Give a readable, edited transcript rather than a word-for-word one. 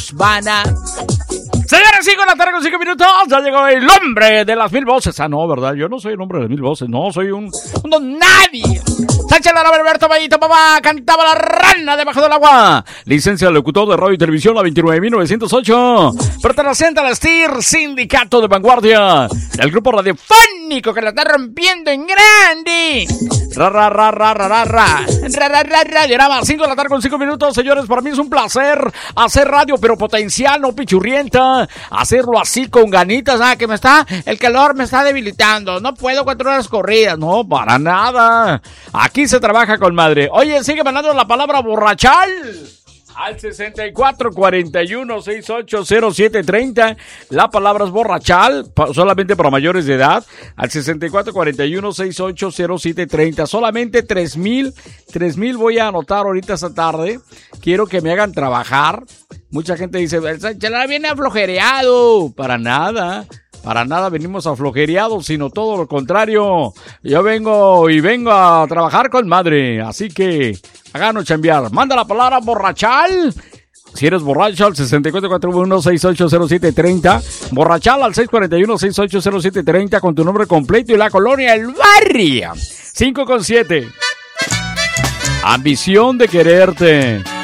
Vana. Señores, 5 de la tarde con 5 minutos. Ya llegó el hombre de las 1000 voces. Ah, no, ¿verdad? Yo no soy el hombre de las 1000 voces. No, soy un don nadie. Sánchez Lara, Alberto Bayito, papá. Cantaba la rana debajo del agua. Licencia de locutor de radio y televisión, la 29.908. Perteneciente al STIR, Sindicato de Vanguardia. El grupo radiofónico que la está rompiendo en grande. Radiorama, 5 de la tarde con 5 minutos. Señores, para mí es un placer hacer radio, pero potencial, no pichurrienta. Hacerlo así con ganitas. Que el calor me está debilitando. No puedo 4 horas corridas. No, para nada. Aquí se trabaja con madre. Oye, sigue mandando la palabra borrachal al 6441680730. La palabra es borrachal, solamente para mayores de edad. Al 6441680730. Solamente 3,000 voy a anotar ahorita esta tarde. Quiero que me hagan trabajar. Mucha gente dice, el Sánchez viene aflojereado. Para nada venimos aflojereados, sino todo lo contrario. Yo vengo a trabajar con madre, así que háganos chambear. Manda la palabra borrachal. Si eres borracho, al 6441680730. Borrachal al 641680730 con tu nombre completo y la colonia, el barrio. 5 con 7. Ambición de quererte.